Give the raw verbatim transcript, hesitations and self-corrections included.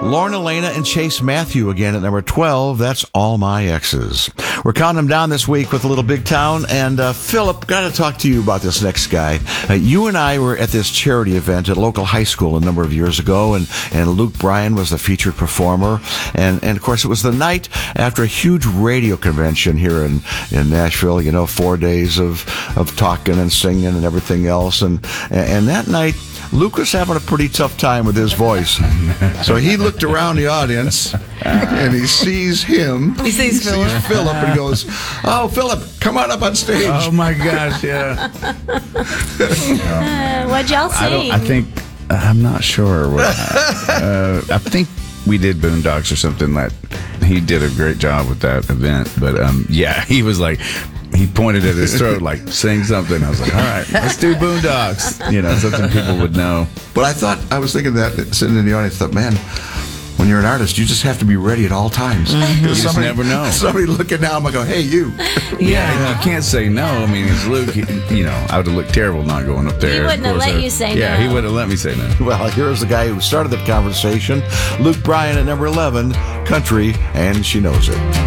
Lorna Lena and Chase Matthew again at number twelve. That's All My Exes. We're counting them down this week with a little Big Town. And uh, Philip, got to talk to you about this next guy. Uh, you and I were at this charity event at a local high school a number of years ago, and, and Luke Bryan was the featured performer. And, and of course, it was the night after a huge radio convention here in, in Nashville. You know, four days of, of talking and singing and everything else. And, and that night, Luke was having a pretty tough time with his voice. So he looked around the audience, and he sees him. He sees he Philip. Sees Philip and goes, "Oh, Philip, come on up on stage." Oh, my gosh, yeah. Uh, what'd y'all I, don't, sing? I think, I'm not sure. What, uh, I think we did Boondocks or something. That he did a great job with that event. But, um, yeah, he was like... He pointed at his throat like, sing something. I was like, all right, let's do Boondocks. You know, something people would know. But I thought, I was thinking that, sitting in the audience, thought, man, when you're an artist, you just have to be ready at all times. Mm-hmm. You just somebody, never know. Somebody looking down, I'm going to go, hey, you. Yeah, you can't say no. I mean, it's Luke. He, you know, I would have looked terrible not going up there. He wouldn't have Of course, let I- you say yeah, no. he wouldn't have let me say no. Well, here's the guy who started the conversation, Luke Bryan at number eleven, Country, and She Knows It.